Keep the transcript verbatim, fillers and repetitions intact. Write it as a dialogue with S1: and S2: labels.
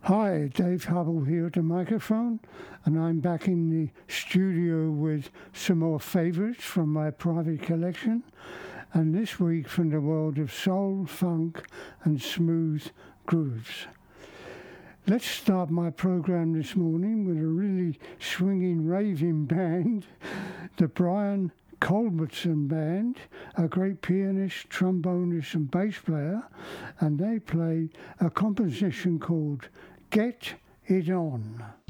S1: Hi, Dave Hubble here at the microphone, and I'm back in the studio with some more favourites from my private collection, and this week from the world of soul, funk and smooth grooves. Let's start my programme this morning with a really swinging, raving band, the Brian Culbertson Band, a great pianist, trombonist and bass player, and they play a composition called Get It On.